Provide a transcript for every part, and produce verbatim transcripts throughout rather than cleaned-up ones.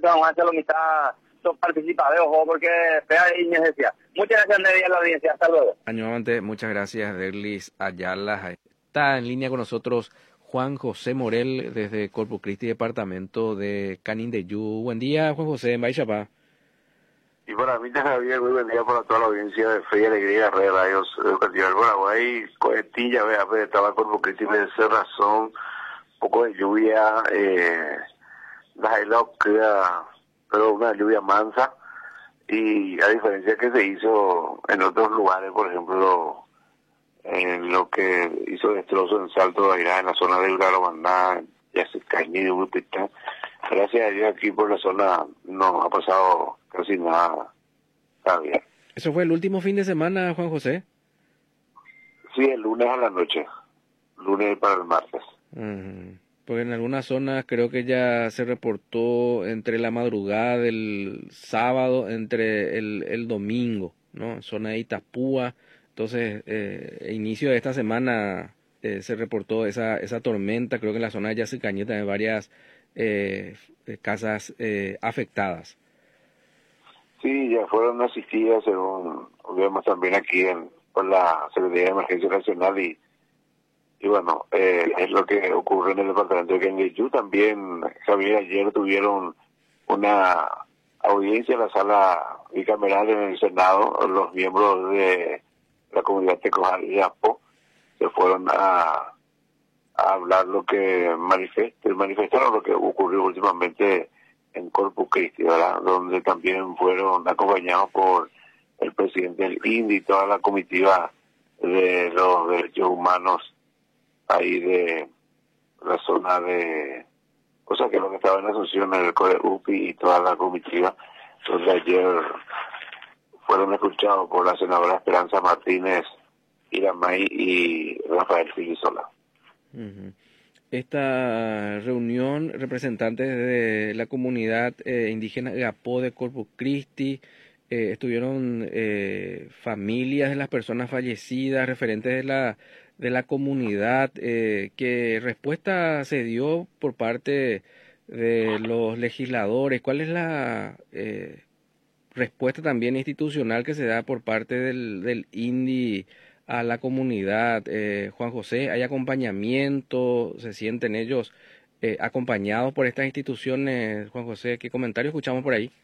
se van a hacer la mitad, son participados, ojo, porque fea y necesidad. Muchas gracias, Nery, a la audiencia. Hasta luego. Nuevamente, muchas gracias, Derlis Ayala. Está en línea con nosotros Juan José Morel desde Corpus Christi, departamento de Canindeyú. Buen día, Juan José, en Baixapá. Y para mí, Javier, muy buen día para toda la audiencia de Fe y Alegría, Red Radios Educativa del Paraguay. Coetilla, vea, pues, estaba Corpus Christi, me hace razón, un poco de lluvia, eh, la helada queda, pero una lluvia mansa. Y a diferencia que se hizo en otros lugares, por ejemplo, en lo que hizo destrozo en Salto de Airá, en la zona del Garabandá, ya se cañó, Urupitán. Gracias a Dios aquí por la zona no ha pasado casi nada. Está bien. ¿Eso fue el último fin de semana, Juan José? Sí, el lunes a la noche. Lunes para el martes. Uh-huh. Porque en algunas zonas creo que ya se reportó entre la madrugada del sábado, entre el, el domingo, ¿no? Zona de Itapúa. Entonces, eh, inicio de esta semana eh, se reportó esa esa tormenta. Creo que en la zona de Yacycañé también varias eh, casas eh, afectadas. Sí, ya fueron asistidas, según vemos también aquí en, por la Secretaría de Emergencia Nacional y Y bueno, eh, es lo que ocurre en el departamento de Canindeyú. También, Javier, ayer tuvieron una audiencia en la sala bicameral en el Senado. Los miembros de la comunidad Tecojal y Apo se fueron a, a hablar lo que manifest, manifestaron lo que ocurrió últimamente en Corpus Christi, ¿verdad? Donde también fueron acompañados por el presidente del I N D I y toda la comitiva de los derechos humanos ahí de la zona de, o sea que lo que estaba en Asunción, en el C O D E U P I y toda la comitiva, donde ayer fueron escuchados por la senadora Esperanza Martínez Iramay y Rafael Filisola. Uh-huh. Esta reunión, representantes de la comunidad eh, indígena Gapó de Corpus Christi, eh, estuvieron eh, familias de las personas fallecidas, referentes de la de la comunidad. Eh, ¿qué respuesta se dio por parte de los legisladores? ¿Cuál es la eh, respuesta también institucional que se da por parte del, del I N D I a la comunidad? Eh, Juan José, ¿hay acompañamiento? ¿Se sienten ellos eh, acompañados por estas instituciones? Juan José, ¿qué comentario escuchamos por ahí?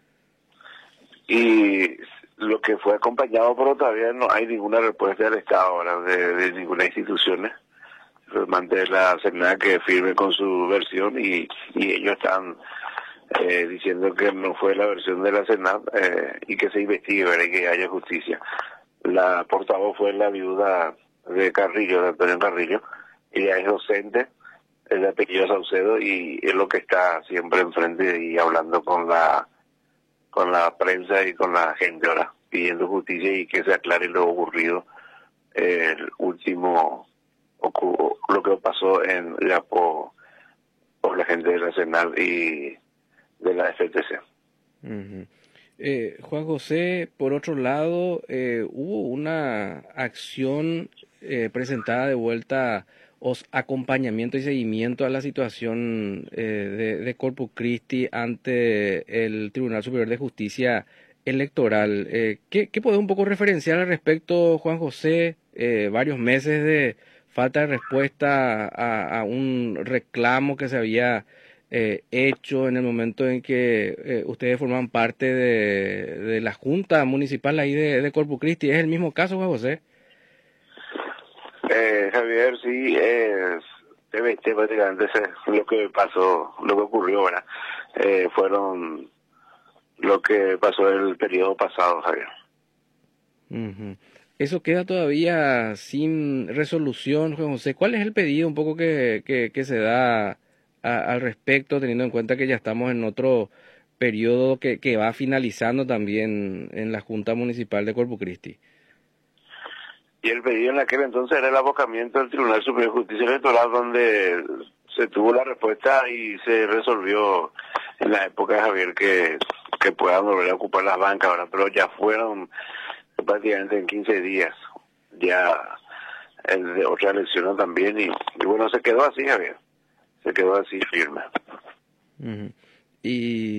Y lo que fue acompañado, pero todavía no hay ninguna respuesta del Estado ahora, de, de ninguna institución. Manté la Senada que firme con su versión y, y ellos están eh, diciendo que no fue la versión de la Senada eh, y que se investigue, ¿verdad? Y que haya justicia. La portavoz fue la viuda de Carrillo, de Antonio Carrillo. Ella es docente, es de apellido Saucedo y es lo que está siempre enfrente y hablando con la con la prensa y con la gente ahora, pidiendo justicia y que se aclare lo ocurrido, eh, el último, ocurrió, lo que pasó en la por, por la gente de la Senal y de la F T C. Uh-huh. Eh, Juan José, por otro lado, eh, hubo una acción eh, presentada de vuelta, os acompañamiento y seguimiento a la situación eh, de, de Corpus Christi ante el Tribunal Superior de Justicia Electoral. Eh, ¿qué, ¿Qué podés un poco referenciar al respecto, Juan José? Eh, varios meses de falta de respuesta a, a un reclamo que se había Eh, hecho en el momento en que eh, ustedes forman parte de, de la Junta Municipal ahí de, de Corpus Christi. ¿Es el mismo caso, Juan José? Eh, Javier, sí, es eh, prácticamente lo que pasó, lo que ocurrió, ¿verdad? Eh, fueron lo que pasó el periodo pasado, Javier. Uh-huh. Eso queda todavía sin resolución, Juan José. ¿Cuál es el pedido un poco que, que, que se da A, al respecto, teniendo en cuenta que ya estamos en otro periodo que, que va finalizando también en la Junta Municipal de Corpus Christi? Y el pedido en aquel entonces era el abocamiento del Tribunal Superior de Justicia Electoral, donde se tuvo la respuesta y se resolvió en la época de Javier que, que puedan volver a ocupar las bancas ahora, pero ya fueron prácticamente en quince días, ya el de otra elección también, y, y bueno, se quedó así, Javier. Se quedó así firme. Uh-huh. Y